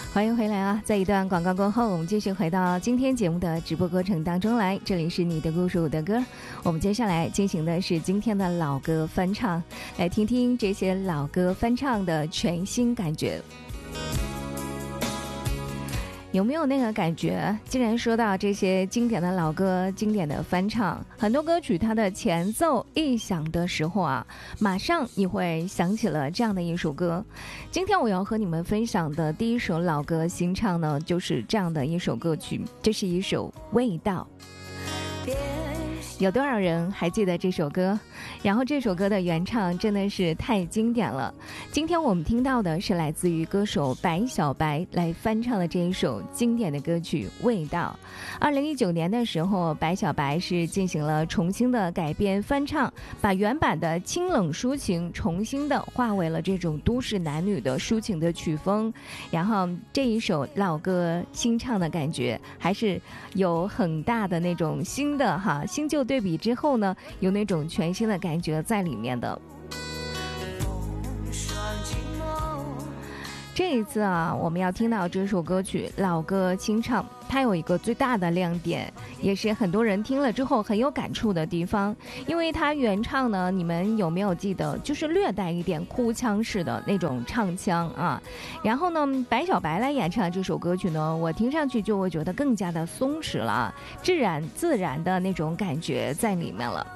欢迎回来啊！在一段广告过后，我们继续回到今天节目的直播过程当中来。这里是你的故事我的歌，我们接下来进行的是今天的老歌翻唱，来听听这些老歌翻唱的全新感觉。有没有那个感觉？既然说到这些经典的老歌、经典的翻唱，很多歌曲它的前奏一响的时候啊，马上你会想起了这样的一首歌。今天我要和你们分享的第一首老歌新唱呢，就是这样的一首歌曲，这是一首《味道》。有多少人还记得这首歌？然后这首歌的原唱真的是太经典了。今天我们听到的是来自于歌手白小白来翻唱的这一首经典的歌曲《味道》。2019年的时候，白小白是进行了重新的改编翻唱，把原版的清冷抒情重新的化为了这种都市男女的抒情的曲风。然后这一首老歌新唱的感觉还是有很大的那种新旧对比之后呢，有那种全新的感觉在里面的。这一次啊，我们要听到这首歌曲老歌清唱，它有一个最大的亮点，也是很多人听了之后很有感触的地方。因为它原唱呢，你们有没有记得，就是略带一点哭腔式的那种唱腔啊。然后呢，白小白来演唱这首歌曲呢，我听上去就会觉得更加的松弛了，自然的那种感觉在里面了。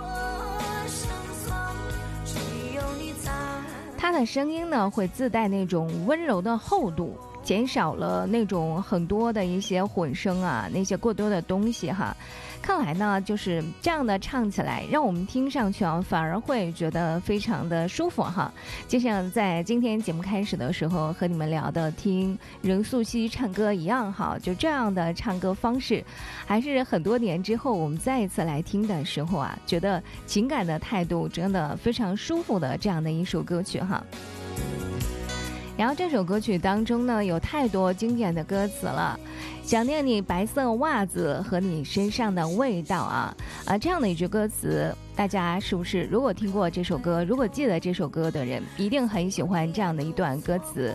他的声音呢，会自带那种温柔的厚度，减少了那种很多的一些混声啊，那些过多的东西哈。看来呢，就是这样的唱起来，让我们听上去啊，反而会觉得非常的舒服哈。就像在今天节目开始的时候和你们聊的听任素汐唱歌一样哈，就这样的唱歌方式，还是很多年之后我们再一次来听的时候啊，觉得情感的态度真的非常舒服的这样的一首歌曲哈。然后这首歌曲当中呢，有太多经典的歌词了，想念你白色袜子和你身上的味道啊，这样的一句歌词，大家是不是如果听过这首歌，如果记得这首歌的人，一定很喜欢这样的一段歌词。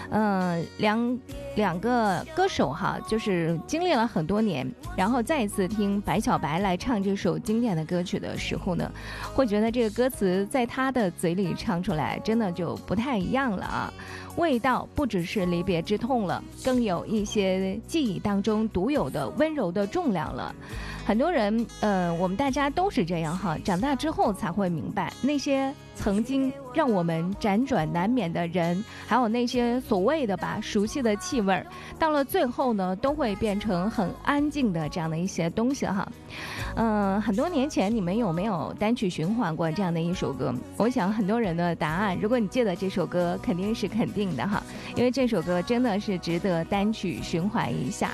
两个歌手哈，就是经历了很多年，然后再一次听白小白来唱这首经典的歌曲的时候呢，会觉得这个歌词在他的嘴里唱出来，真的就不太一样了啊。味道不只是离别之痛了，更有一些记忆当中独有的温柔的重量了。很多人我们大家都是这样哈，长大之后才会明白，那些曾经让我们辗转难眠的人，还有那些所谓的熟悉的气味，到了最后呢，都会变成很安静的这样的一些东西哈。很多年前你们有没有单曲循环过这样的一首歌？我想很多人的答案，如果你记得这首歌，肯定是肯定的哈，因为这首歌真的是值得单曲循环一下。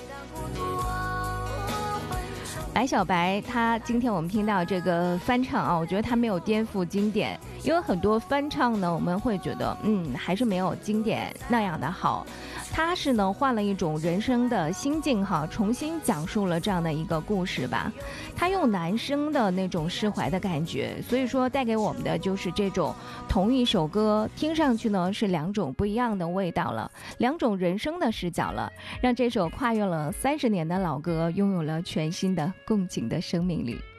白小白他今天我们听到这个翻唱啊，我觉得他没有颠覆经典，因为很多翻唱呢，我们会觉得还是没有经典那样的好。他是呢换了一种人生的心境哈，重新讲述了这样的一个故事吧。他用男生的那种释怀的感觉，所以说带给我们的就是这种同一首歌听上去呢是两种不一样的味道了，两种人生的视角了，让这首跨越了30年的老歌拥有了全新的共情的生命力。